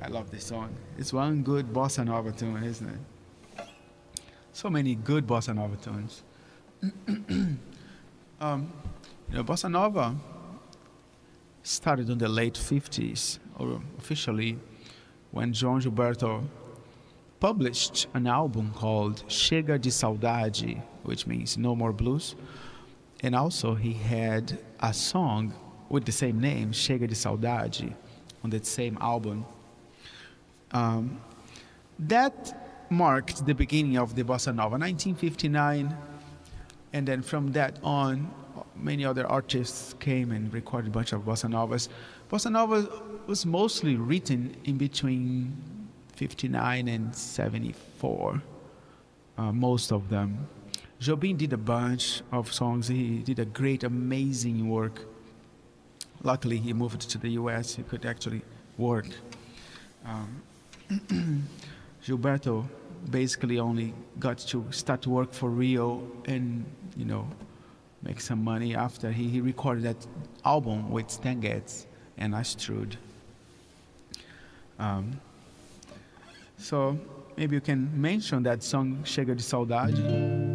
I love this song. It's one good bossa nova tune, isn't it? So many good bossa nova tunes. Bossa nova started in the late 50s, or officially, when João Gilberto published an album called Chega de Saudade, which means No More Blues. And also he had a song with the same name, Chega de Saudade, on that same album. That marked the beginning of the bossa nova, 1959, and then from that on, many other artists came and recorded a bunch of bossa novas. Bossa nova was mostly written in between 59 and 74, most of them. Jobim did a bunch of songs. He did a great, amazing work. Luckily, he moved to the US. He could actually work. Gilberto basically only got to start to work for Rio and, make some money after he recorded that album with Stan Getz and Astrud. So maybe you can mention that song, Chega de Saudade.